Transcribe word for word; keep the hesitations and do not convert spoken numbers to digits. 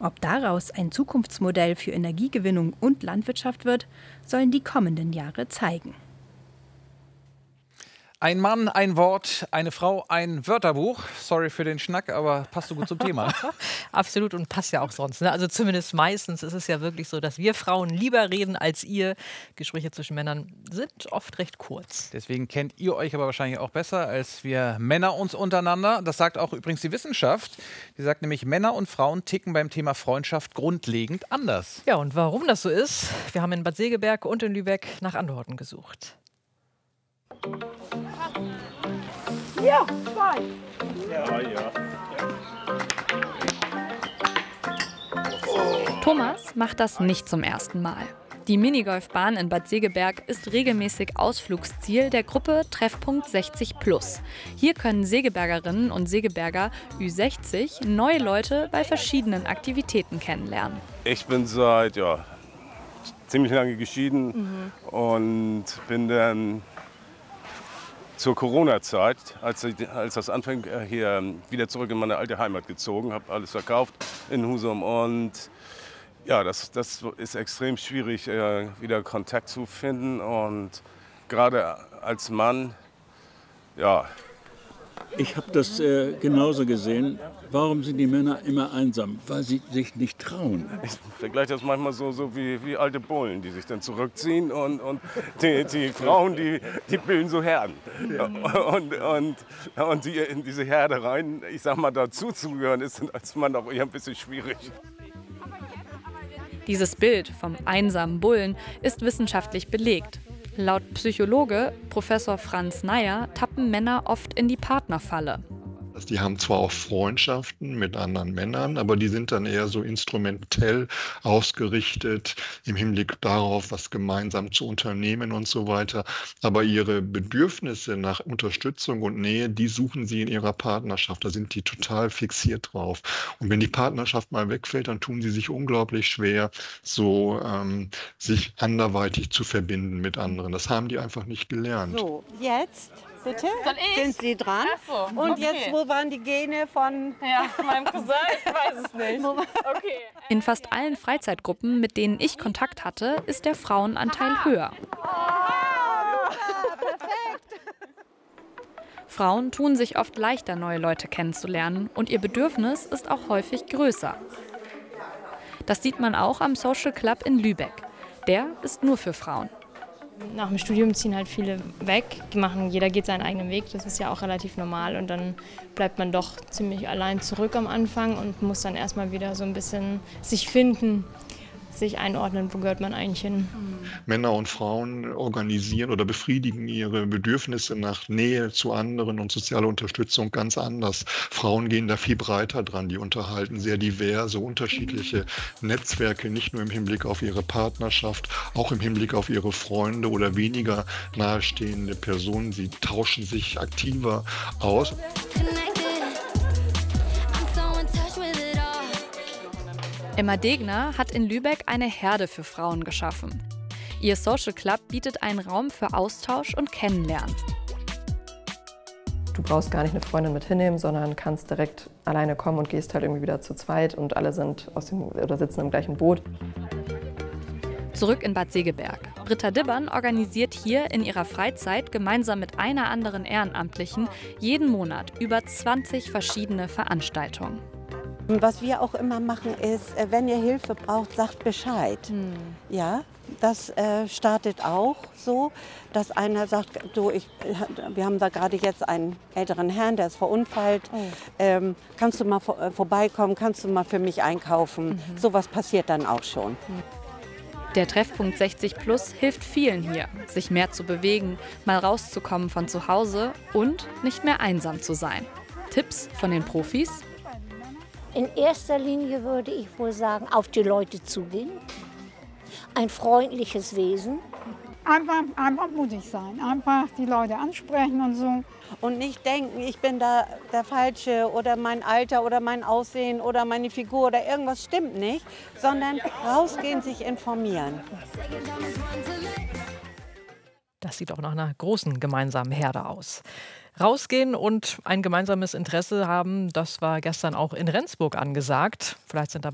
Ob daraus ein Zukunftsmodell für Energiegewinnung und Landwirtschaft wird, sollen die kommenden Jahre zeigen. Ein Mann, ein Wort, eine Frau, ein Wörterbuch. Sorry für den Schnack, aber passt so gut zum Thema. Absolut, und passt ja auch sonst. Ne? Also zumindest meistens ist es ja wirklich so, dass wir Frauen lieber reden als ihr. Gespräche zwischen Männern sind oft recht kurz. Deswegen kennt ihr euch aber wahrscheinlich auch besser als wir Männer uns untereinander. Das sagt auch übrigens die Wissenschaft. Die sagt nämlich, Männer und Frauen ticken beim Thema Freundschaft grundlegend anders. Ja, und warum das so ist, wir haben in Bad Segeberg und in Lübeck nach Antworten gesucht. Ja, zwei. Ja, ja. Thomas macht das nicht zum ersten Mal. Die Minigolfbahn in Bad Segeberg ist regelmäßig Ausflugsziel der Gruppe Treffpunkt sechzig plus. Hier können Segebergerinnen und Segeberger Ü sechzig neue Leute bei verschiedenen Aktivitäten kennenlernen. Ich bin seit ja, ziemlich lange geschieden mhm. und bin dann zur Corona-Zeit, als, als das anfing, hier wieder zurück in meine alte Heimat gezogen, habe alles verkauft in Husum und ja, das, das ist extrem schwierig, wieder Kontakt zu finden und gerade als Mann, ja. Ich habe das äh, genauso gesehen. Warum sind die Männer immer einsam? Weil sie sich nicht trauen. Ich vergleiche das manchmal so, so wie, wie alte Bullen, die sich dann zurückziehen und, und die, die Frauen, die, die bilden so Herden. Und, und, und die in diese Herde rein, ich sag mal, dazu zu gehören, ist als Mann auch eher ein bisschen schwierig. Dieses Bild vom einsamen Bullen ist wissenschaftlich belegt. Laut Psychologe Professor Franz Neier tappen Männer oft in die Partnerfalle. Die haben zwar auch Freundschaften mit anderen Männern, aber die sind dann eher so instrumentell ausgerichtet im Hinblick darauf, was gemeinsam zu unternehmen und so weiter. Aber ihre Bedürfnisse nach Unterstützung und Nähe, die suchen sie in ihrer Partnerschaft. Da sind die total fixiert drauf. Und wenn die Partnerschaft mal wegfällt, dann tun sie sich unglaublich schwer, so ähm, sich anderweitig zu verbinden mit anderen. Das haben die einfach nicht gelernt. So, jetzt bitte Soll ich? sind Sie dran. Ach so, Und okay. jetzt, wo waren die Gene von... Ja, meinem Cousin, ich weiß es nicht. Okay. In fast allen Freizeitgruppen, mit denen ich Kontakt hatte, ist der Frauenanteil höher. Ah, perfekt. Frauen tun sich oft leichter, neue Leute kennenzulernen, und ihr Bedürfnis ist auch häufig größer. Das sieht man auch am Social Club in Lübeck. Der ist nur für Frauen. Nach dem Studium ziehen halt viele weg, die machen, jeder geht seinen eigenen Weg, das ist ja auch relativ normal und dann bleibt man doch ziemlich allein zurück am Anfang und muss dann erstmal wieder so ein bisschen sich finden, sich einordnen, wo gehört man eigentlich hin. Männer und Frauen organisieren oder befriedigen ihre Bedürfnisse nach Nähe zu anderen und soziale Unterstützung ganz anders. Frauen gehen da viel breiter dran, die unterhalten sehr diverse, unterschiedliche Netzwerke, nicht nur im Hinblick auf ihre Partnerschaft, auch im Hinblick auf ihre Freunde oder weniger nahestehende Personen. Sie tauschen sich aktiver aus. Emma Degner hat in Lübeck eine Herde für Frauen geschaffen. Ihr Social Club bietet einen Raum für Austausch und Kennenlernen. Du brauchst gar nicht eine Freundin mit hinnehmen, sondern kannst direkt alleine kommen und gehst halt irgendwie wieder zu zweit und alle sind aus dem, oder sitzen im gleichen Boot. Zurück in Bad Segeberg. Britta Dibbern organisiert hier in ihrer Freizeit gemeinsam mit einer anderen Ehrenamtlichen jeden Monat über zwanzig verschiedene Veranstaltungen. Was wir auch immer machen ist, wenn ihr Hilfe braucht, sagt Bescheid. Hm. Ja, das äh, startet auch so, dass einer sagt, du, ich, wir haben da gerade jetzt einen älteren Herrn, der ist verunfallt. Oh. Ähm, kannst du mal vor, äh, vorbeikommen, kannst du mal für mich einkaufen? Mhm. Sowas passiert dann auch schon. Der Treffpunkt sechzig plus hilft vielen hier, sich mehr zu bewegen, mal rauszukommen von zu Hause und nicht mehr einsam zu sein. Tipps von den Profis? In erster Linie würde ich wohl sagen, auf die Leute zugehen, ein freundliches Wesen. Einfach, einfach mutig sein, einfach die Leute ansprechen und so. Und nicht denken, ich bin da der Falsche oder mein Alter oder mein Aussehen oder meine Figur oder irgendwas stimmt nicht, sondern rausgehen, sich informieren. Das sieht auch nach einer großen gemeinsamen Herde aus. Rausgehen und ein gemeinsames Interesse haben, das war gestern auch in Rendsburg angesagt. Vielleicht sind da